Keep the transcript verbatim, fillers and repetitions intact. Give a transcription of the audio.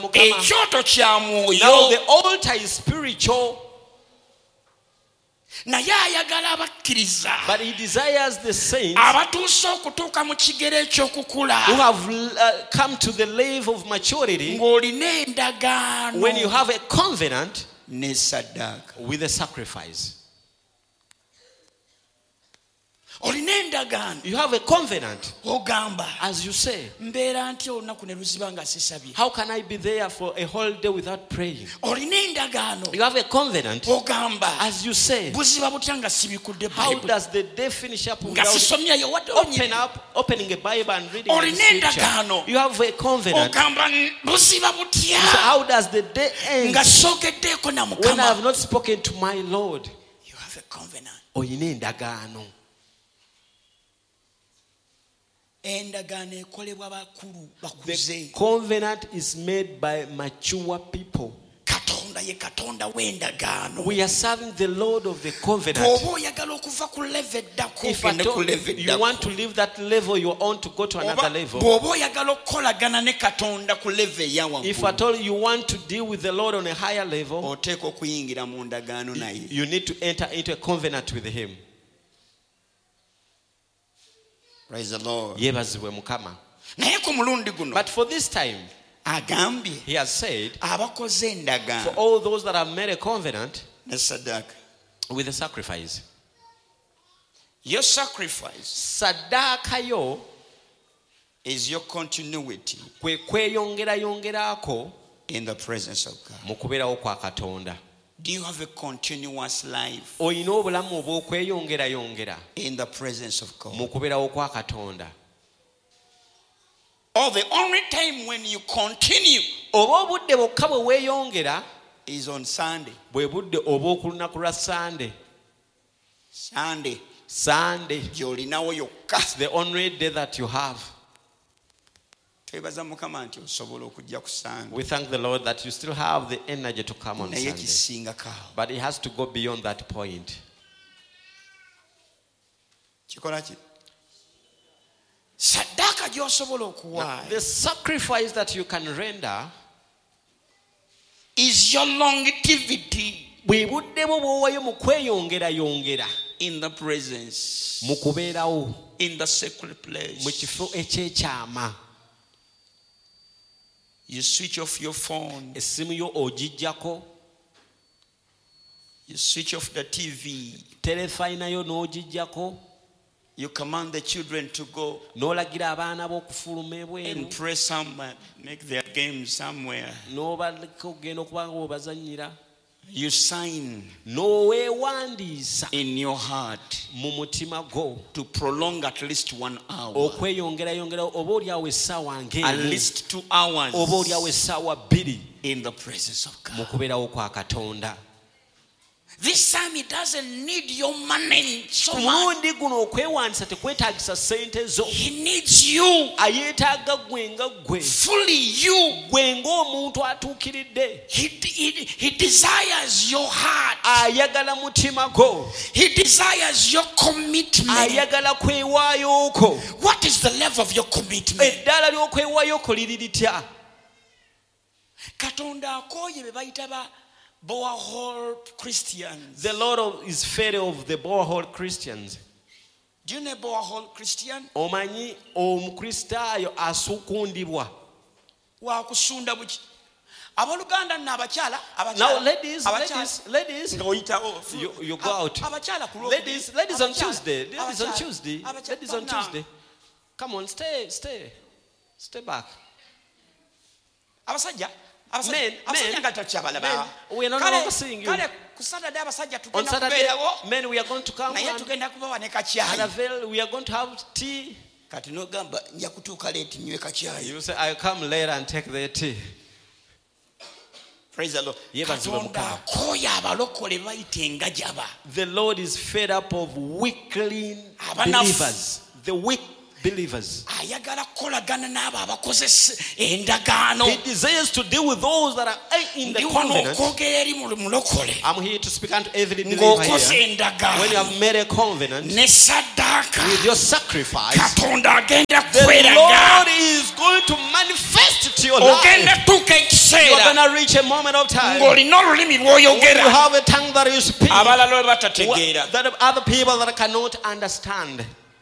ekyoto kya Now mwoyo the altar is spiritual, naye ayagala abakkiriza but he desires the saints abatuuse okutuuka mu kigero eky'okukula who have uh, come to the level of maturity ng'olina endagaano when you have a covenant ne saddaaka. with a sacrifice. Olina endagaano You have a covenant, ogamba as you say. mbeera ntya olunaku ne luziba nga sisabye. How can I be there for a whole day without praying? Olina endagaano You have a covenant, ogamba as you say. buziba butya nga sibikudde How Bible does the day finish up nga without sisomyayo wadde open up, opening a Bible and reading the olina scripture? endagaano You have a covenant. ogamba buziba butya So how does the day end nga soogeddeeko na when I have Mukama. not spoken to my Lord? You have a covenant. Oyina endagaano. Endagaano ekolebwa bakulu The bakuze. covenant is made by mature people. Katonda ye Katonda w'endagaano. We are serving the Lord of the covenant. Bw'oba oyagala okuva ku level eddako If at ogende ku all level you want eddako. to leave that level, you want to go to another Oba- level. bw'oba oyagala okukolagana ne Katonda ku level eya If waggulu, at all you want to deal with the Lord on a higher level, oteeka okuyingira mu ndagaano naye. you need to enter into a covenant with Him. Praise the Lord. Yebazibwe Mukama. Naye ku mulundi guno But for this time, agambye He has said, abakoze for endagaano all those that have made a covenant ne saddaaka. with a sacrifice, Your sacrifice saddaaka yo is your continuity kwe kweyongerayongerako in the presence of God. mu kubeerawo kwa Katonda. Do you have a continuous life Oyina obulamu obw'okweyongerayongera in the presence of God? mu kubeerawo kwa Katonda. Or the only time when you continue Oba obudde bwokka bwe weeyongera is on Sunday. bwe budde obw'okulunaku lwa Sande. Sunday. Sande. Gy'olinawo yokka. It's the only day that you have. Twebaza Mukama nti osobola okujja ku Sunday. We thank the Lord that you still have the energy to come on Naye Sunday. kisingako awo. But it has to go beyond that point. Kikola ki? Saddaaka gy'osobola okuwaayo The sacrifice that you can render is your longevity bwe budde bwo bw'owaayo mu kweyongerayongera in the presence, mu kubeerawo in the sacred place. mu kifo ekyekyama. You switch off your phone. Essimu yo ogiggyako, You switch off the T V. terefayina yo n'ogiggyako, You command the children to go n'olagira abaana b'okufuluma ebweru, and pray somewhere, make their games somewhere. n'obaleka okugenda okuba nga bwebazannyira, You sign n'oweewandiisa in your heart mu mutima gwo to prolong at least one hour, okweyongerayongerawo oba oliawo essaawa at ng'emu least two hours oba oliawo essaawa bbiri in the presence of mu God. kubeerawo kwa Katonda. This time it doesn't need your money so Ku much. mulundi guno okwewandiisa tekwetaagisa ssente zo, He needs you, ayeetaaga ggwe nga ggwe, fully you. ggwe ng'omuntu atuukiridde. He, he, he desires your heart. Ayagala mutima gwo, He desires your commitment. ayagala kwewaayo kwo. What is the level of your commitment? Eddaala ly'okwewaayo kwo liri litya? Katonda akooye be bayita ba Boahol Christians. The Lord of, is fed of the Boahol Christians. Do you know Boahol Christian? Omanyi omukristaayo asuukundibwa. Waakusunda buki. Abaluganda nno abakyala Now abakyala ladies, abakyala ladies, ladies, nga oyitawo you, you go out. abakyala ku Lwokubiri. Ladies, ladies on Abakyala, Tuesday. Ladies on abakyala, Tuesday. abakyala. Ladies on Bana. Tuesday. Come on, stay, stay. Stay back. Abasajja Men, men, abasajja nga takyabalaba. men, we are no longer seeing you. Kale ku Saturday abasajja On tugenda Saturday, kubeerawo men, we are going to come naye and tugenda kubawa ne at kakyayi. Avail, we are going to have tea. Kati n'ogamba nja kutuuka leeti nywe kakyayi. You say, I'll come later and take the tea. Praise the Lord. Yebazibwe Katonda Mukama. akooye abalokole bayita engajaba. The Lord is fed up of weakling Abanafu. believers. The weak, believers. ayagala kukolagana n'abo abakozesa endagaano. He desires to deal with those that are in the Ndi wano covenant. okwogera eri mu mulokole I'm here to speak unto every believer ng'okoze here. endagaano When you have made a covenant ne saddaaka, with your sacrifice, Katonda agenda the kweraga. Lord is going to manifest it to your life. Ogenda tuuka You are ekiseera going to reach a moment of time ng'olina olulimi when you lw'oyogera have a tongue that you speak abalala bwe batategeera. that other people that cannot understand.